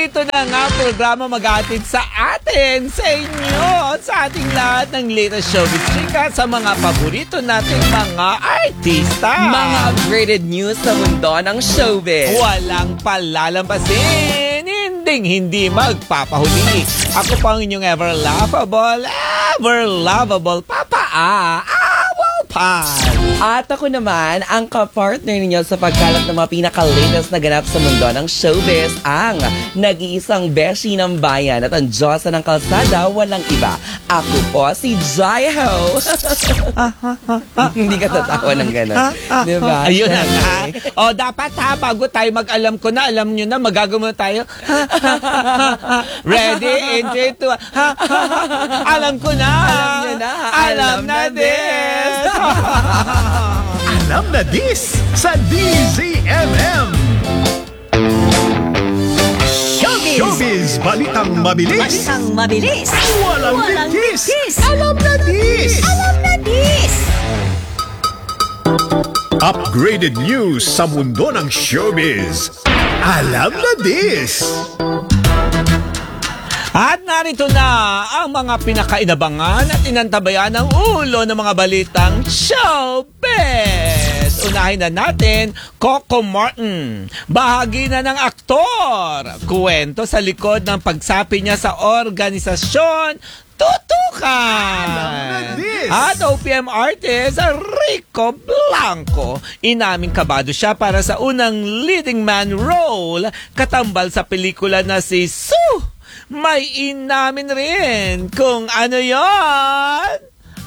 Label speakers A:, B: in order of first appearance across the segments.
A: Ito na nga programa mag-aatid sa atin, sa inyo, sa ating lahat ng latest showbiz chika, sa mga paborito nating mga artista.
B: Mga upgraded news sa mundo ng showbiz.
A: Walang palalampasin, hindi magpapahuli. Ako pa ang inyong ever lovable Papa Awalpan.
B: At ako naman, ang kapartner ninyo sa pagkalat ng mga pinaka-latest na ganap sa mundo ng showbiz, ang nag-iisang beshi ng bayan at ang Diyosa ng kalsada, walang iba. Ako po si Jaiho. Hindi ka tatawa ng gano'n. Diba?
A: Ayun na nga. O dapat ha, bago tayo mag-alam ko na, alam nyo na, magagamo tayo. Ready? In 3, 2, alam ko na.
B: Alam nyo na.
A: Alam na this.
C: Alam na this sa DZMM. Showbiz Balitang Mabilis. Walang litis. Alam na this. Upgraded news sa mundo ng showbiz. Alam na this.
A: At narito na ang mga pinakainabangan at inantabayan ng ulo ng mga balitang showbiz. Unahin na natin, Coco Martin. Bahagi na ng aktor. Kwento sa likod ng pagsapi niya sa organisasyon Tutukan. At OPM artist Rico Blanco. Inaming kabado siya para sa unang leading man role, katambal sa pelikula na si Sue. May inamin rin kung ano yon.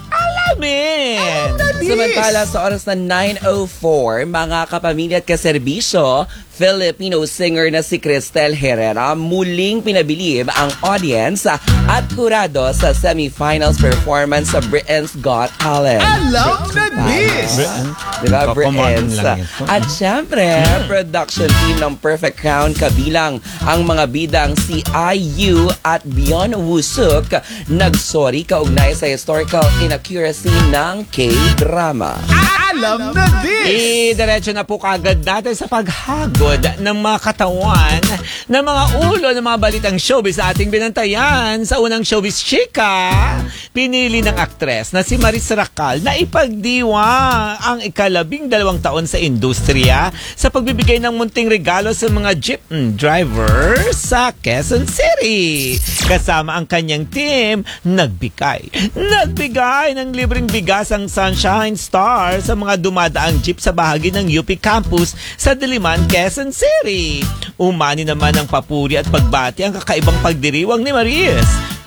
A: Alamin!
B: Samantala sa oras na 9:04, mga kapamilya at kaserbisyo, Filipino singer na si Cristel Herrera muling pinabilib ang audience at hurado sa semifinals performance sa Britain's Got Talent.
C: Alam na this.
B: Diba, Britain's? At syempre, production team ng Perfect Crown kabilang ang mga bidang si IU at Beyond Wusuk nagsorry kaugnay sa historical inaccuracy ng K-drama.
C: Alam na this.
A: Diretso na po kagad natin sa paghagod ng mga katawan, ng mga ulo, ng mga balitang showbiz sa ating binantayan. Sa unang showbiz chika, pinili ng aktres na si Maris Racal na ipagdiwang ang ika-12 taon sa industriya sa pagbibigay ng munting regalo sa mga jeep drivers sa Quezon City. Kasama ang kanyang team, nagbigay ng libreng bigas ang Sunshine Star sa mga dumadaang jeep sa bahagi ng UP Campus sa Diliman, Quezon City. Umani naman ng papuri at pagbati ang kakaibang pagdiriwang ni Maris.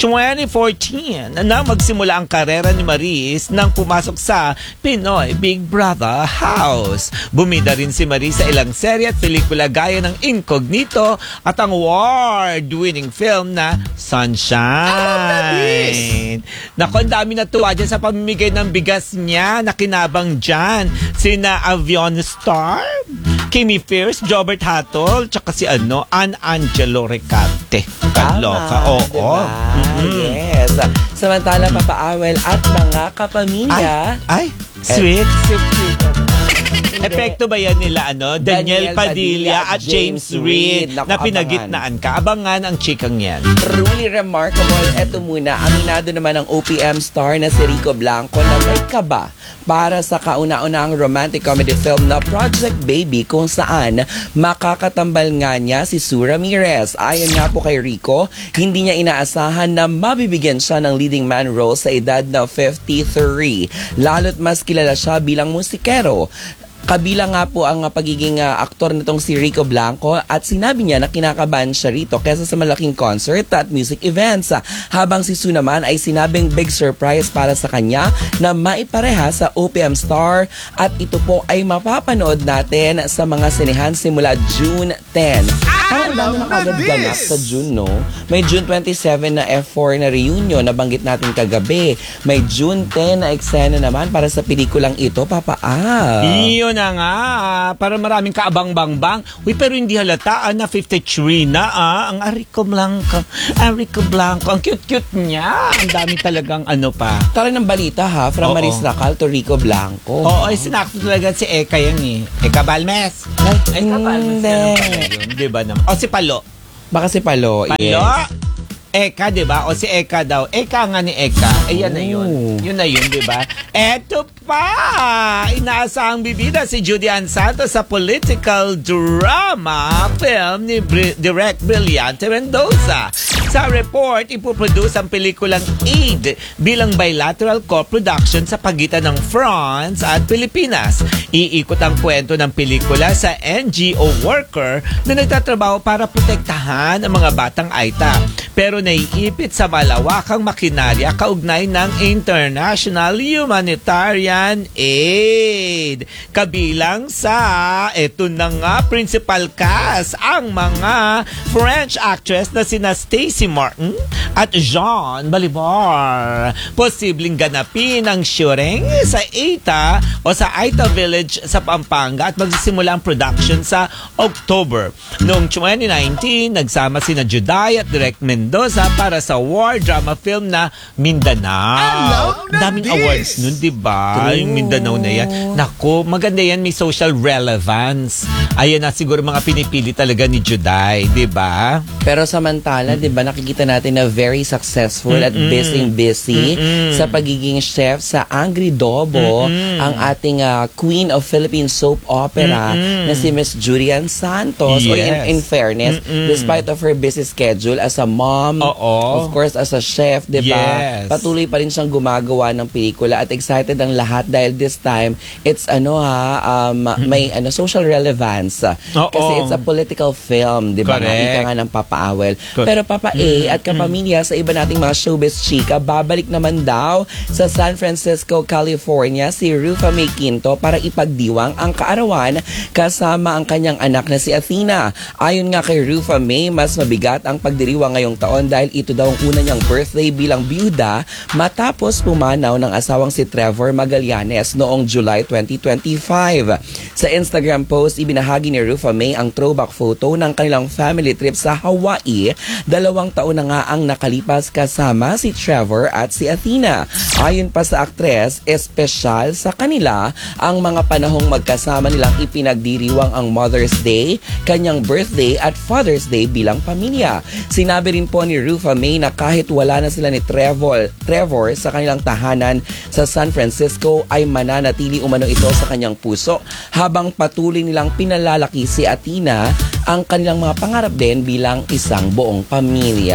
A: 2014 na magsimula ang karera ni Maris nang pumasok sa Pinoy Big Brother House. Bumida rin si Maris sa ilang serye at pelikula gaya ng Incognito at ang award-winning film na Sunshine. Naku, ang dami natuwa dyan sa pamimigay ng bigas niya na kinabang dyan. Sina Avion Star, Kimi Fierce, Jobert Hatol, tsaka si Ann Angelo Recate. Kaloka, oo.
B: Yes. Samantala, papaawel at mga kapamilya.
A: Ay, sweet. Epekto ba yan nila, Daniel Padilla at James Reid na pinagitnaan ka? Abangan ang chikang yan.
B: Truly remarkable. Ito muna, aminado naman ang OPM star na si Rico Blanco na may kaba para sa kauna-unahang romantic comedy film na Project Baby, kung saan makakatambal nga niya si Sue Ramirez. Ayon nga po kay Rico, hindi niya inaasahan na mabibigyan siya ng leading man role sa edad na 53. Lalo't mas kilala siya bilang musikero. Kabilang nga po ang pagiging aktor nitong si Rico Blanco at sinabi niya na kinakabahan siya rito kesa sa malaking concert at music events. Habang si Sue naman ay sinabing big surprise para sa kanya na maipareha sa OPM star at ito po ay mapapanood natin sa mga sinehan simula June 10. Parang dami na kagad ganap sa June, no? May June 27 na F4 na reunion na banggit natin kagabi. May June 10 na eksena naman para sa pelikulang ito, Papa Al.
A: Iyon na nga. Para maraming kaabang-bang-bang. Uy, pero hindi halata na 53 na ang Rico Blanco. Rico Blanco. Ang cute-cute niya. Ang dami talagang pa.
B: Tara ng balita ha, from Maris Racal to Rico Blanco.
A: Oo, ay sinakto talaga si Eka yan eh. Eka Balmes. Ay, Eka Balmes. Hindi. Di ba naman? O si Palo.
B: Baka si Palo.
A: Palo?
B: Yes.
A: Eka, di ba? O si Eka daw. Eka nga ni Eka. Yan na yun.
B: Oh.
A: Yun na yun, di ba? Eto pa! Inaasahang bibida si Judy Ann Santos sa political drama film ni Direk Brillante Mendoza. Sa report, ipoproduce ang pelikulang Aid bilang bilateral co-production sa pagitan ng France at Pilipinas. Iikot ang kwento ng pelikula sa NGO worker na nagtatrabaho para protektahan ang mga batang Aita. Pero naiipit sa malawakang makinarya kaugnay ng international humanitarian aid. Kabilang sa, eto na nga, principal cast, ang mga French actress na sina Stacey Martin at Jean Balibar. Posibleng ganapin ang shooting sa Aita o sa Aita Village sa Pampanga at magsisimula ang production sa October. Noong 2019, nagsama sina Juday at Direk Mendoza para sa war drama film na Mindanao. Daming awards nun, di ba? Yung Mindanao na yan. Naku, maganda yan. May social relevance. Ayan na siguro mga pinipili talaga ni Juday, di ba?
B: Pero samantala, di ba, nakikita natin na very successful at busy sa pagiging chef sa Angry Dobo, ang ating queen of Philippine soap opera na si Miss Judy Ann Santos. Or in fairness, despite of her busy schedule as a mom, of course, as a chef, di ba? Patuloy pa rin siyang gumagawa ng pelikula at excited ang lahat dahil this time, it's may social relevance. Kasi it's a political film, di ba? Ika nga ng Papa Awel. Pero Papa A at kapamilya sa iba nating mga showbiz chika, babalik naman daw sa San Francisco, California si Rufa May Quinto para ipagdiwang ang kaarawan kasama ang kanyang anak na si Athena. Ayon nga kay Rufa May, mas mabigat ang pagdiriwang ngayong taon dahil ito daw ang una niyang birthday bilang byuda matapos pumanaw ng asawang si Trevor Magallanes noong July 2025. Sa Instagram post, ibinahagi ni Rufa May ang throwback photo ng kanilang family trip sa Hawaii. 2 taon na nga ang nakalipas kasama si Trevor at si Athena. Ayon pa sa aktres, espesyal sa kanila ang mga panahong magkasama nilang ipinagdiriwang ang Mother's Day, kanyang birthday at Father's Day bilang pamilya. Sinabi rin po ni Rufa May na kahit wala na sila ni Trevor sa kanilang tahanan sa San Francisco ay mananatili umano ito sa kanyang puso habang patuloy nilang pinalalaki si Athena ang kanilang mga pangarap din bilang isang buong pamilya.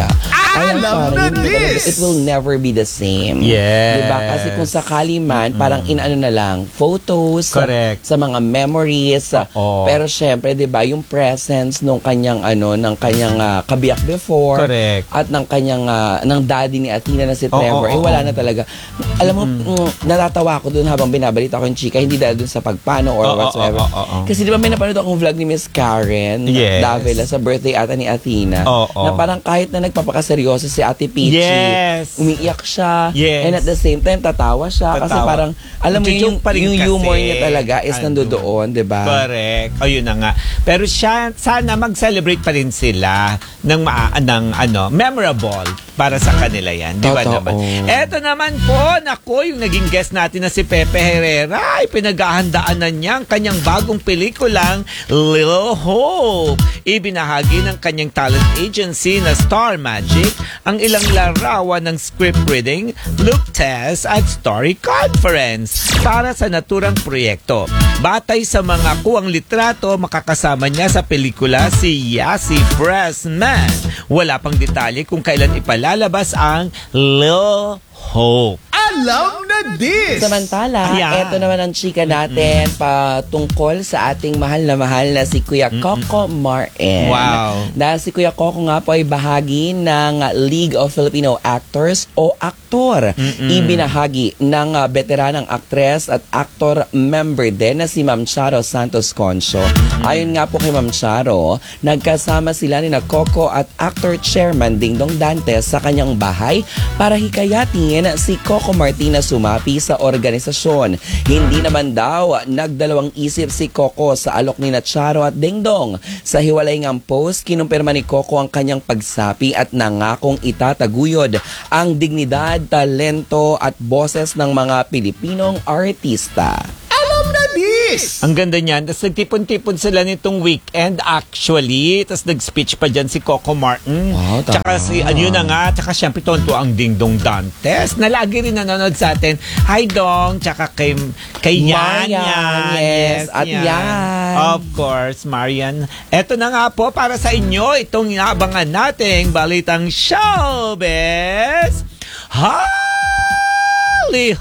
B: It will never be the same.
A: Yes.
B: Diba? Kasi kung sakali man, parang inano na lang, photos, sa mga memories. Pero syempre, diba, yung presence ng kanyang, ng kanyang kabiyak before.
A: Correct.
B: At ng kanyang, ng daddy ni Athena na si Trevor, wala na talaga. Alam mo, natatawa ako dun habang binabalita ko yung chika, hindi dahil dun sa pagpano or whatsoever. Kasi diba may napanood akong vlog ni Miss Karen Davila sa birthday ata ni Athena, na parang kahit na nagpapakaseryoso si Ate Peachy, umiiyak siya, and at the same time tatawa siya kasi parang alam mo yung humor niya talaga is nandoon, di ba?
A: Correct. Ayun na nga. Pero sana mag-celebrate pa rin sila ng memorable para sa kanila yan. Di ba naman? Eto naman po, naku, yung naging guest natin na si Pepe Herrera ay pinaghahandaan na niya ang kanyang bagong pelikulang Little Hope. Ibinahagi ng kanyang talent agency na Star Magic ang ilang larawan ng script reading, look test at story conference para sa naturang proyekto. Batay sa mga kuwang litrato, makakasama niya sa pelikula si Yasi Pressman. Wala pang detalye kung kailan ipalalabas ang Little Hope.
C: Alam na this!
B: Samantala, eto naman ang chika natin patungkol sa ating mahal na si Kuya Coco Martin.
A: Wow.
B: Dahil si Kuya Coco nga po ay bahagi ng League of Filipino Actors o aktor. Ibinahagi ng veteranang aktres at aktor member din na si Ma'am Charo Santos Concho. Ayon nga po kay Ma'am Charo, nagkasama sila ni Coco at actor chairman Dingdong Dantes sa kanyang bahay para hikayatin si Coco Martina sumapi sa organisasyon. Hindi naman daw nagdalawang isip si Coco sa alok ni Charo at Dingdong. Sa hiwalay ngang post, kinumpirma ni Coco ang kanyang pagsapi at nangakong itataguyod ang dignidad, talento at boses ng mga Pilipinong artista.
C: Alam na this! this!
A: Ang ganda niyan. Tapos nagtipon-tipon sila nitong weekend actually. Tapos nag-speech pa dyan si Coco Martin.
B: Wow, tama.
A: Tsaka yun na nga. Tsaka syempre tonto ang Ding Dong Dantes na lagi rin nanonood sa atin. Hi Dong. Tsaka kay Yan.
B: Marian, yes. At Yan.
A: Of course, Marian. Eto na nga po para sa inyo. Itong inaabangan nating balitang showbiz. Hollywood!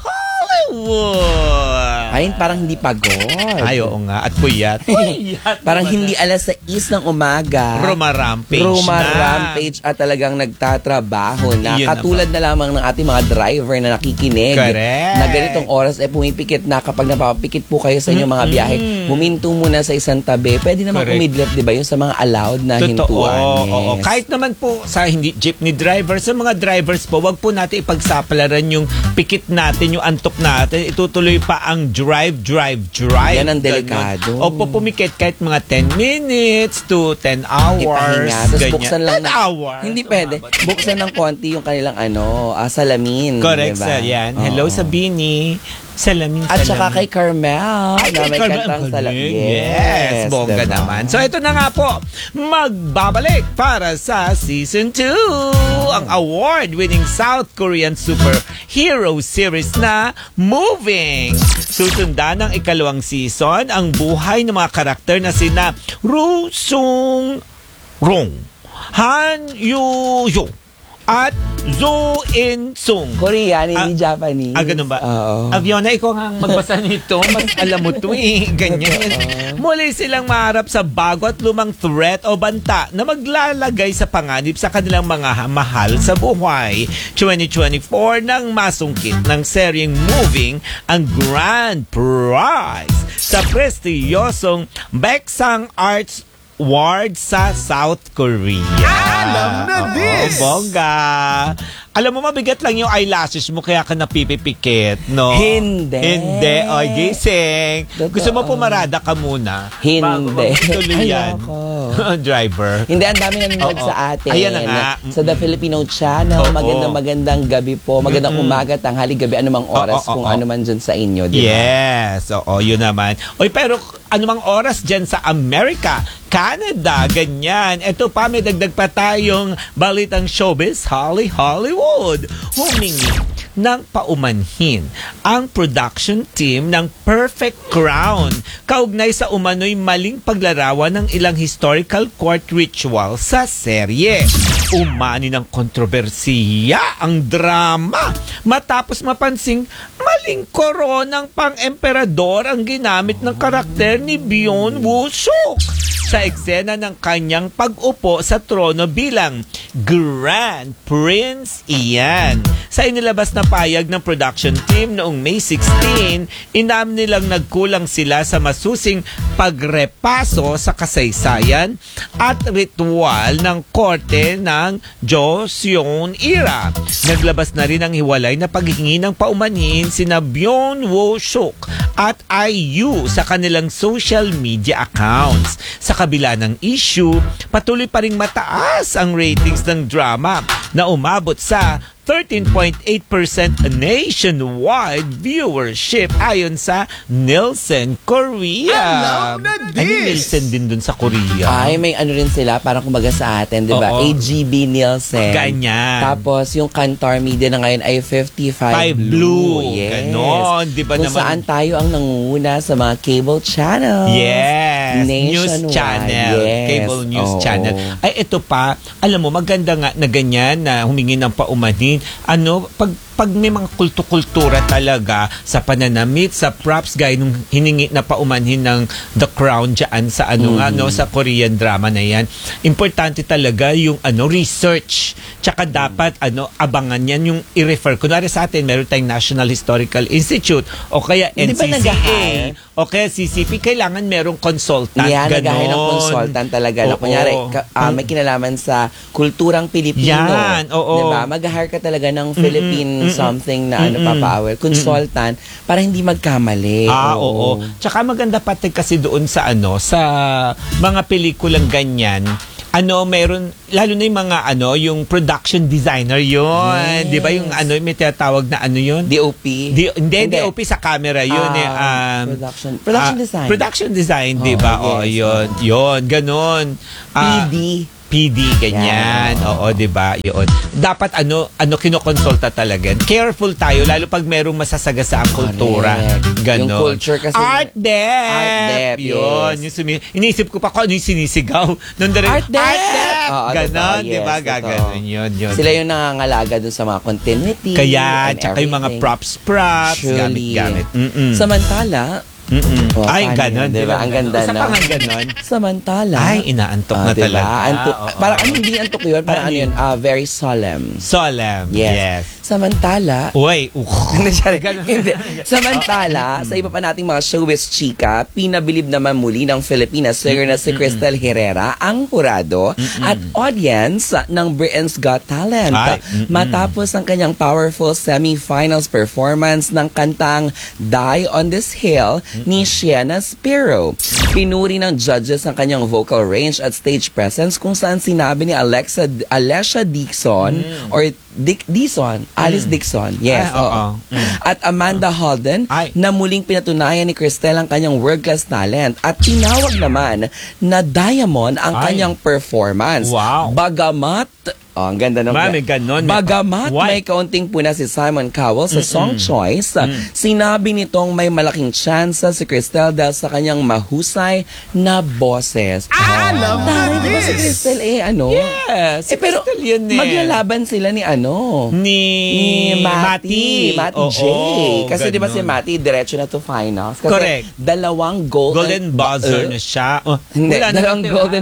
B: Ay, parang hindi pagod.
A: Ay, oo nga. At puyat.
B: Parang hindi alas 6 ng umaga.
A: Rumarampage
B: Rumarampage at talagang nagtatrabaho na.
A: Yun
B: Katulad na lamang ng ating mga driver na nakikinig.
A: Correct.
B: Na ganitong oras pumipikit na kapag napapikit po kayo sa inyong mga biyahe, huminto muna sa isang tabi. Pwede naman
A: Correct.
B: umidlat, di ba? Yung sa mga allowed na
A: Totoo.
B: hintuan.
A: Oo. Kahit naman po sa hindi jeepney drivers, sa mga drivers po, wag po natin ipagsapalaran yung pikit natin, yung antok natin. Itutuloy pa ang drive.
B: Yan ang
A: Ganon.
B: delikado.
A: Opo, pumikit kahit mga 10 minutes to 10 hours.
B: Ipahinga. Tapos
A: ganyan.
B: buksan lang
A: 10 hours.
B: Hindi pwede. Buksan ng konti yung kanilang salamin.
A: Correct,
B: diba?
A: sir. Yan. Hello, Sabini. Salamin.
B: At saka kay Carmel.
A: Ay,
B: na may
A: Carmel,
B: kantang salamin.
A: Yes, bongga
B: diba?
A: naman. So, ito na nga po, magbabalik para sa Season 2 ang award-winning South Korean superhero series na Moving. Susundan ng ikalawang season ang buhay ng mga karakter na sina Ru Sung Rong, Han Yu-yo, at Zo In-sung.
B: Korean, hindi Japanese.
A: Ganun ba?
B: Oo.
A: Aviona, ikaw nga ang magbasa nito. Mas alam mo ito eh. Ganyan. Muli silang maharap sa bago at lumang threat o banta na maglalagay sa panganib sa kanilang mga mahal sa buhay. 2024 nang masungkit ng seryeng Moving ang grand prize sa prestiyosong Baeksang Arts Award sa South Korea.
C: Alam na this!
A: Bongga. Alam mo, mabigat lang yung eyelashes mo kaya ka napipipikit, no?
B: Hindi.
A: Hindi. O, gising.
B: Totoo.
A: Gusto mo pumarada ka muna?
B: Hindi.
A: Bago tuloy yan.
B: Ayoko.
A: Driver.
B: Hindi, ang dami nanonood
A: Oo.
B: sa atin.
A: Ayan na nga.
B: Sa The Filipino Channel.
A: Oo.
B: Magandang gabi po. Magandang umaga, tanghali, gabi, anumang oras
A: Oo.
B: kung ano man dyan sa inyo. Di ba?
A: Yes. Oo, yun naman. Oy, pero anumang oras dyan sa Amerika, Canada, ganyan. Ito pa, may dagdag pa tayong balitang showbiz, Hollywood. Humingi ng paumanhin ang production team ng Perfect Crown kaugnay sa umano'y maling paglarawan ng ilang historical court ritual sa serye. Umani ng kontrobersiya ang drama matapos mapansing maling koronang pang-emperador ang ginamit ng karakter ni Byun Woo-suk sa eksena ng kanyang pag-upo sa trono bilang Grand Prince Ian. Sa inilabas na payag ng production team noong May 16, inamin nilang nagkulang sila sa masusing pagrepaso sa kasaysayan at ritual ng korte ng Joseon era. Naglabas na rin ang hiwalay na paghingi ng paumanhin sina Byun Woo-suk at IU sa kanilang social media accounts. Sa kabila ng issue, patuloy pa ring mataas ang ratings ng drama na umabot sa 13.8% nationwide viewership ayon sa Nielsen Korea.
C: Alam na this!
A: Ay, may Nielsen din dun sa Korea.
B: Ay, may ano rin sila, parang kumbaga sa atin, di ba?
A: Oo.
B: AGB Nielsen.
A: Ganyan.
B: Tapos, yung Kantar Media na ngayon ay 55
A: Blue.
B: Yes.
A: Ganon. Di ba
B: Kung
A: naman?
B: saan tayo ang nangunguna sa mga cable channels.
A: Yes. News
B: Nationwide.
A: channel.
B: Yes.
A: Cable news
B: Oo.
A: channel. Ay, ito pa. Alam mo, maganda nga na ganyan na humingi ng paumanhin. Ano, pag may mga kultura talaga sa pananamit, sa props, gaya nung hiningi na paumanhin ng The Crown dyan sa sa Korean drama na yan. Importante talaga yung research. Tsaka dapat abangan yan yung i-refer. Kunwari sa atin, meron tayong National Historical Institute o kaya
B: Hindi ba
A: NCCA
B: nag-hire?
A: o kaya CCP. Kailangan merong consultant.
B: Yan,
A: ganon.
B: nag-hire ng consultant talaga. Na
A: Oo.
B: kunyari, may kinalaman sa kulturang Pilipino.
A: Yan, oo.
B: Diba? Mag-hire ka talaga ng Philippine something na papa-hour. Consultant para hindi magkamali.
A: Oo. Tsaka maganda pati kasi doon sa sa mga pelikulang ganyan. meron, lalo na yung mga yung production designer yun.
B: Yes.
A: Di ba yung may tinatawag na yun?
B: DOP?
A: Hindi, DOP sa camera yun.
B: Production design.
A: Production design, di ba? Yun, ganun. PD, ganyan.
B: Yan.
A: Oo, di ba? Yun. Dapat kinokonsulta talaga. Careful tayo, lalo pag merong masasagasa ang kultura. Ganon.
B: Yung culture kasi.
A: Art dep. Yun.
B: Yes.
A: Iniisip ko pa kung ano yung sinisigaw.
B: Art dep!
A: Ganon, di ba? Gaganon. Yun.
B: Sila yung nangangalaga dun sa mga continuity.
A: Kaya, tsaka yung mga props, gamit.
B: Samantala,
A: ay, ganon.
B: Diba? Ang ganda
A: Isa
B: na.
A: pa nga ganon.
B: Samantala.
A: Ay, inaantok na
B: diba?
A: talaga.
B: Parang hindi antok yun. Parang yun, very solemn.
A: Solemn. Yes.
B: Samantala.
A: Uy.
B: Hindi. Samantala, sa iba pa nating mga showbiz chika, pinabilib naman muli ng Filipina singer na si Cristel Herrera ang hurado at audience ng Britain's Got Talent. Matapos ang kanyang powerful semi-finals performance ng kantang Die on This Hill ni Sienna Spiro. Pinuri ng judges ang kanyang vocal range at stage presence kung saan sinabi ni Alessia Dixon or Alice Dixon. Yes. At Amanda Holden na muling pinatunayan ni Cristel ang kanyang world-class talent at tinawag naman na diamond ang kanyang performance.
A: Wow.
B: Bagamat ang ganda ng Bagamat may kaunting puna si Simon Cowell sa song choice, sinabi nitong may malaking chance si Cristel dahil sa kanyang mahusay na boses.
A: Alam mo
B: diba si Cristel
A: Yes.
B: Pero
A: yun
B: maglalaban sila ni
A: ni Mati
B: J. Kasi di ba si Mati diretso na to finals. Kasi
A: correct.
B: Dalawang golden
A: buzzer na siya.
B: Hindi, dalawang golden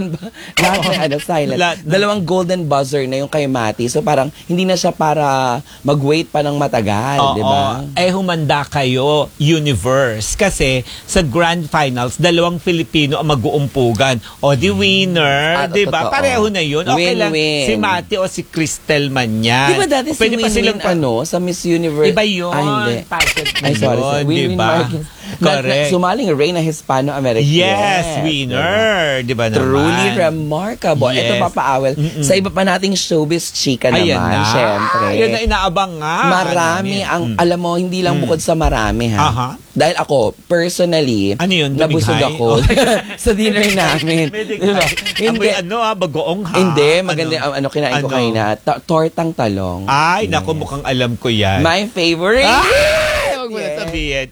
B: silent. Dalawang golden buzzer na yung kay Mati. So parang hindi na siya para mag-wait pa ng matagal, di ba?
A: Humanda kayo, universe. Kasi sa grand finals, dalawang Filipino ang mag-uumpugan. O di winner, di ba? Pareho na yun. Okay lang si Mati o si Cristel man yan.
B: Di ba dati si Win sa Miss Universe?
A: Iba yun.
B: Ay, sorry. Win Marquez.
A: Correct.
B: Sumaling Reyna Hispano-American.
A: Yes, winner. Di ba naman?
B: Truly remarkable.
A: Yes.
B: Ito papaawel. Sa iba pa nating showbiz chika naman, syempre.
A: Yun na inaabang nga.
B: Marami alam mo, hindi lang bukod sa marami ha. Dahil ako, personally, nabusog ako sa dinner namin. Diba?
A: Hindi. Bagoong ha?
B: Hindi, maganda kinain ko kayo na. Tortang talong.
A: Ay, naku, mukhang alam ko yan.
B: My favorite.
A: Huwag mo na sabihin.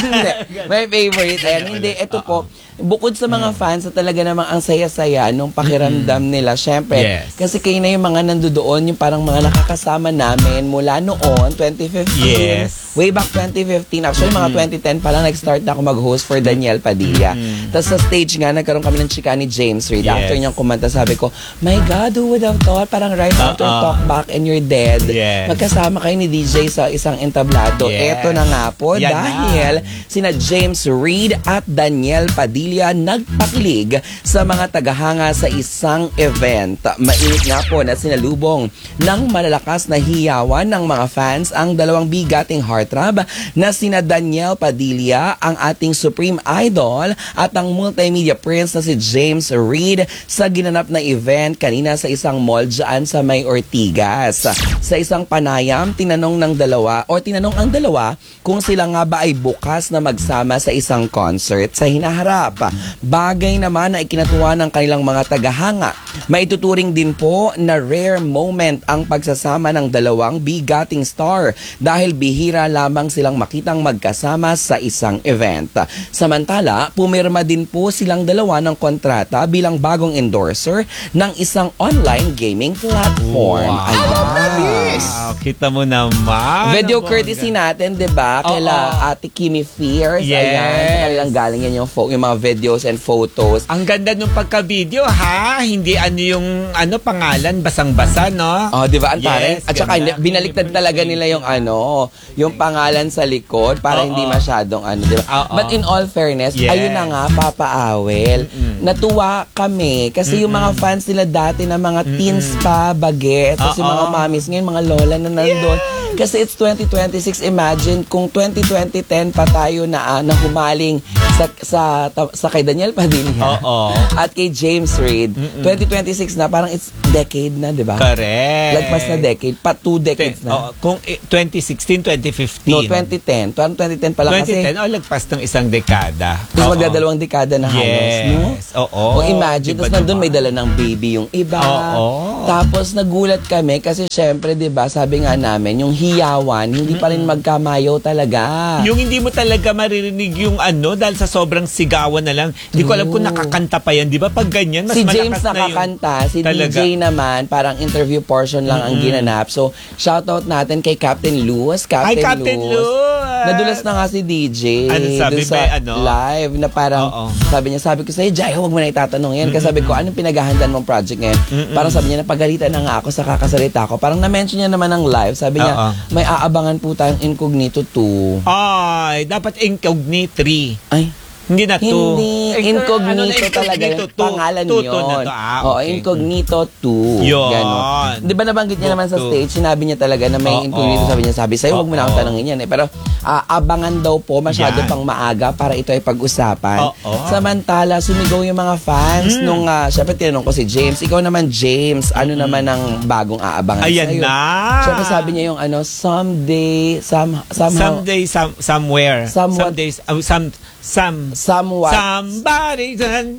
B: My favorite. Ayan, hindi. Ito po, bukod sa mga fans na talaga namang ang saya-saya nung pakiramdam nila, syempre, kasi kayo na yung mga nandoon, yung parang mga nakakasama namin mula noon, 2015. Way back 2015. Actually, mga 2010 pa lang nag-start na ako mag-host for Daniel Padilla. Tapos sa stage nga, nagkaroon kami ng chika ni James Reid. After niyang kumanta, sabi ko, my God, who would have thought? Parang right after Talk Back and You're Dead. Magkasama kayo ni DJ sa isang entablado. Eto na nga po, dahil sina James Reid at Daniel Padilla nagpakilig sa mga tagahanga sa isang event. Mainit nga po na sinalubong ng malalakas na hiyawan ng mga fans ang dalawang bigating heartthrob na sina Daniel Padilla, ang ating supreme idol, at ang multimedia prince na si James Reid sa ginanap na event kanina sa isang mall dyan sa May Ortigas. Sa isang panayam, tinanong ang dalawa kung sila nga ba ay bukas na magsama sa isang concert sa hinaharap. Bagay naman na ikinatuwa ng kanilang mga tagahanga. Maituturing din po na rare moment ang pagsasama ng dalawang bigating star dahil bihira lamang silang makitang magkasama sa isang event. Samantala, pumirma din po silang dalawa ng kontrata bilang bagong endorser ng isang online gaming platform.
A: Wow, kita mo naman.
B: Video courtesy natin, 'di ba? Kaila Ate Kimi Fierce. Ayan, kanilang galing yan yung mga videos and photos.
A: Ang ganda nung pagka-video ha. Hindi yung pangalan basang-basa, no?
B: Oh, 'di ba? At saka binaliktad talaga nila yung yung pangalan sa likod para hindi masyadong 'di ba? But in all fairness, ayun na nga, papaawel. Natuwa kami kasi yung mga fans nila dati na mga teens pa, bagets, tapos yung mga mommies ngayon, mga lola na nandun. Kasi it's 2026. Imagine kung 2010 pa tayo na humaling sa kay Daniel Padilla.
A: Oo.
B: At kay James Reid. 2026 na, parang it's decade na, di ba?
A: Correct.
B: Lagpas na decade. 2 decades na.
A: Kung 2016, 2015.
B: No, 2010. 2010 pa lang
A: 2010,
B: kasi.
A: lagpas ng isang dekada.
B: Tapos magdadalawang dekada na halos, no?
A: Oo.
B: O imagine,
A: Diba
B: tapos nandun
A: naman?
B: may dala ng baby yung iba.
A: Oo.
B: Tapos nagulat kami kasi syempre, di ba, sabi nga namin, yung hiyawan, hindi pa rin magkamayaw talaga.
A: Yung hindi mo talaga maririnig yung dahil sa sobrang sigawan na lang. Hindi ko alam kung nakakanta pa yan. Di ba pag ganyan, mas
B: Si
A: malakas
B: James
A: na yung...
B: nakakanta, si
A: Talaga.
B: DJ naman, parang interview portion lang ang ginanap. So, shoutout natin kay Captain Luz.
A: Captain Luz!
B: Nadulas na nga si DJ.
A: Ano sabi,
B: dun sa live na parang,
A: Oo.
B: sabi ko sa'yo, Jai, huwag mo na itatanong yan. Kasi sabi ko, anong pinaghahandaan mong project ngayon? Parang sabi niya, napagalitan na nga ako sa kakasalita ko. Parang na-mention niya naman ng live. Sabi niya,
A: Oo.
B: may aabangan po tayong Incognito 2.
A: Ay, dapat Incognito 3.
B: Ay,
A: Hindi na 2.
B: hindi. Incognito talaga yung pangalan yun. Oo, Incognito 2.
A: Yun.
B: Ganon. Di ba nabanggit niya naman sa
A: Two.
B: stage, sinabi niya talaga na may
A: Oo.
B: Incognito. Sabi sa'yo, huwag mo na akong tanongin yan eh. Pero abangan daw po, masyado
A: Yan.
B: pang maaga para ito ay pag-usapan.
A: Oo.
B: Samantala, sumigaw yung mga fans nung, syempre tinanong ko si James, ikaw naman James, ano naman ang bagong aabangan
A: Ayan
B: sa'yo?
A: na.
B: Syempre sabi niya yung someday, somehow,
A: Someday, somewhere.
B: Somewhat-
A: Someday,
B: somewhat,
A: somebody.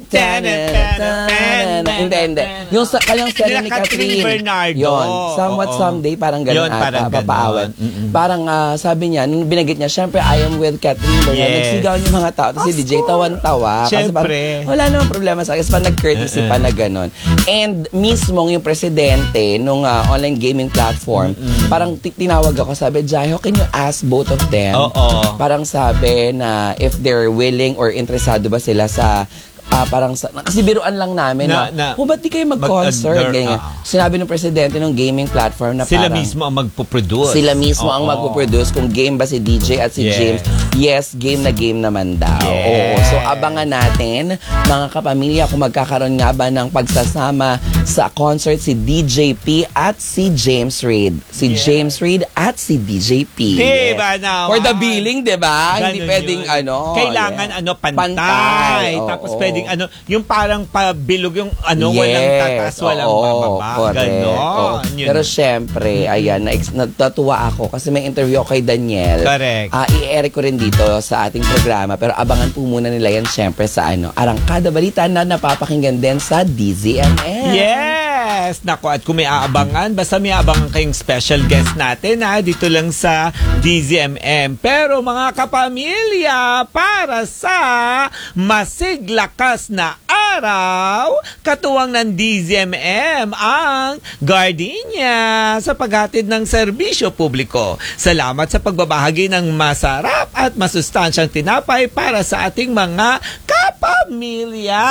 B: Hindi. Yung sa kanyang serye ni
A: Catherine
B: Catherine.
A: Bernardo.
B: Yun. Somewhat
A: Oo.
B: someday, parang gano'n
A: Yun, parang
B: ata, papaawat.
A: ganon.
B: Parang sabi niya, nung binagit niya, syempre, I am with Catherine Bernardo.
A: Yes.
B: Nagsigaw yung mga tao. Tapos si DJ tawan-tawa. Kasi
A: Syempre.
B: parang, wala namang problema sa akin. Kasi parang nag-courtesy pa na gano'n. And mismong yung presidente nung online gaming platform, parang tinawag ako, sabi, Jaiho, can you ask both of them?
A: Oo.
B: Parang sabi na if they're willing or interesado ba sila sa parang kasi biruan lang namin na ba't di kayo mag-concert? Ganyan. Sinabi ng presidente ng gaming platform na
A: Sila
B: parang
A: mismo ang magpo-produce.
B: sila mismo ang
A: Oo.
B: magpo-produce kung game ba si DJ at si
A: Yes.
B: James. Yes, game na game naman daw.
A: Yes.
B: Oo. So abangan natin mga kapamilya kung magkakaroon nga ba ng pagsasama sa concert si DJ P at si James Reid. Si
A: Yes.
B: James Reid at si DJ P.
A: Diba naman?
B: For the billing, diba? Hindi
A: Ganun
B: pwedeng
A: yun. Kailangan pantay.
B: Pantay,
A: Tapos
B: oo.
A: pwedeng yung parang pabilog yung walang tatas, walang
B: oo,
A: bababa.
B: correct. Oo.
A: Ganon. Yun.
B: Pero syempre, ayan, natuwa ako kasi may interview ako kay Daniel.
A: Correct.
B: I-air ko rin dito sa ating programa. Pero abangan po muna nila yan syempre sa Arangkada Balita na napapakinggan din sa DZMM.
A: Yes! Naku, at kung may aabangan, basta may aabangan kayong special guest natin dito lang sa DZMM. Pero mga kapamilya, para sa masiglakas na araw, katuwang ng DZMM ang Gardenia sa paghatid ng serbisyo publiko. Salamat sa pagbabahagi ng masarap at masustansyang tinapay para sa ating mga kapamilya.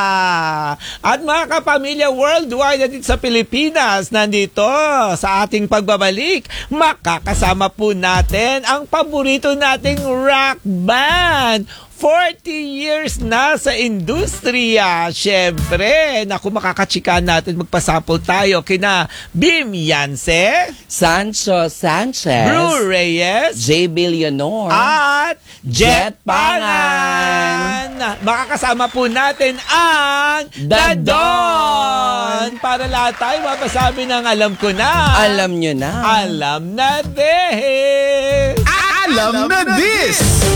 A: At mga kapamilya worldwide at dito sa Pilipinas, nandito sa ating pagbabalik, makakasama po natin ang paborito nating rock band. 40 years na sa industriya. Siyempre, naku, makakachika natin, magpasample tayo kina Bim Yanse,
B: Sancho Sanchez,
A: Blue Reyes,
B: J. Billionor,
A: at Jet
B: Jet Pangan.
A: Pangan. Makakasama po natin ang The Don. Para lahat tayo mapasabi ng alam ko na.
B: Alam nyo na.
A: Alam na this.
C: Alam na this!